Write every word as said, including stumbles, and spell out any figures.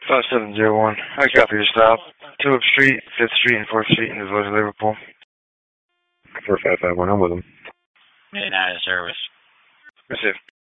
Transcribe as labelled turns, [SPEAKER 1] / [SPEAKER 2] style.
[SPEAKER 1] five seven zero one. I copy your stop. Tulip Street, fifth Street, and fourth Street in the village of Liverpool.
[SPEAKER 2] four five five one, I'm with him.
[SPEAKER 3] Midnight service.
[SPEAKER 1] Received.